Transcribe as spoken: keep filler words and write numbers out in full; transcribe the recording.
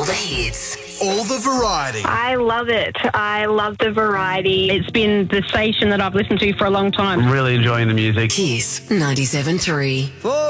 the hits. All the variety. I love it. I love the variety. It's been the station that I've listened to for a long time. Really enjoying the music. Kiss ninety-seven point three. For